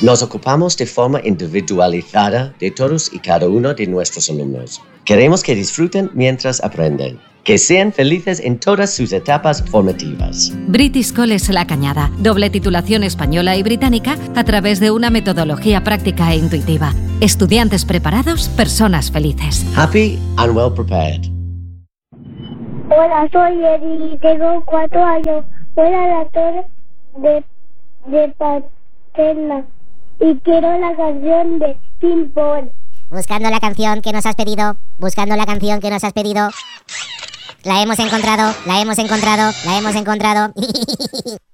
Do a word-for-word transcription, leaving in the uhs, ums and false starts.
Nos ocupamos de forma individualizada de todos y cada uno de nuestros alumnos. Queremos que disfruten mientras aprenden. Que sean felices en todas sus etapas formativas. British College La Cañada. Doble titulación española y británica a través de una metodología práctica e intuitiva. Estudiantes preparados, personas felices. Happy and well prepared. Hola, soy Eri y tengo cuatro años. Voy a la torre de, de Paterna y quiero la canción de Ping Pong. Buscando la canción que nos has pedido. Buscando la canción que nos has pedido. La hemos encontrado, la hemos encontrado, la hemos encontrado.